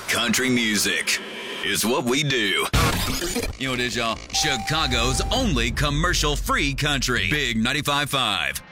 Country music is what we do. You know what it is, y'all? Chicago's only commercial-free country. Big 95.5.